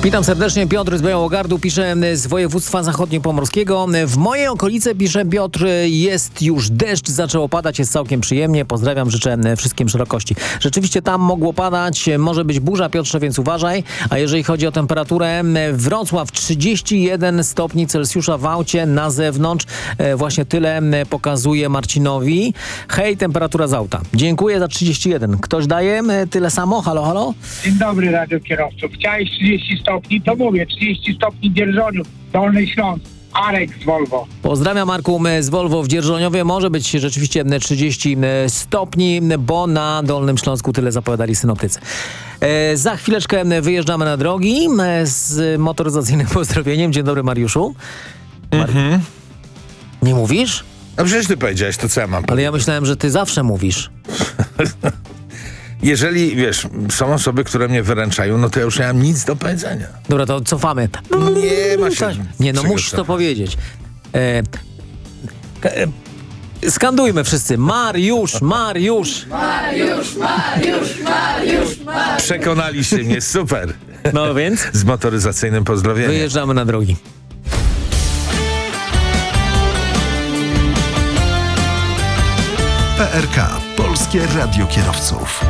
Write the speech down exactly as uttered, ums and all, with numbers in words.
Witam serdecznie, Piotr z Białogardu, pisze z województwa zachodniopomorskiego. W mojej okolicy, pisze Piotr, jest już deszcz, zaczęło padać, jest całkiem przyjemnie. Pozdrawiam, życzę wszystkim szerokości. Rzeczywiście tam mogło padać, może być burza, Piotrze, więc uważaj. A jeżeli chodzi o temperaturę, Wrocław trzydzieści jeden stopni Celsjusza w aucie na zewnątrz. Właśnie tyle pokazuje Marcinowi. Hej, temperatura z auta. Dziękuję za trzydzieści jeden. Ktoś daje tyle samo? Halo, halo? Dzień dobry, radiokierowców. Chciałeś trzydzieści stopni, to mówię, trzydzieści stopni w Dzierżoniu, Dolny Śląsk. Arek z Volvo. Pozdrawiam, Marku z Volvo w Dzierżoniowie. Może być rzeczywiście trzydzieści stopni, bo na Dolnym Śląsku tyle zapowiadali synoptycy. E, za chwileczkę wyjeżdżamy na drogi z motoryzacyjnym pozdrowieniem. Dzień dobry, Mariuszu. Mar- Mhm. Nie mówisz? No przecież ty powiedziałeś, to co ja mam Ale ja myślałem, że ty zawsze mówisz. Jeżeli, wiesz, są osoby, które mnie wyręczają, no to ja już nie mam nic do powiedzenia. Dobra, to cofamy. Nie ma się... Nie, no czego musisz to cofać. powiedzieć. E, e, skandujmy wszyscy. Mariusz, Mariusz. Mariusz, Mariusz, Mariusz, Mariusz. Przekonaliście mnie, super. No więc Z motoryzacyjnym pozdrowieniem. wyjeżdżamy na drogi. P R K. Polskie Radio Kierowców.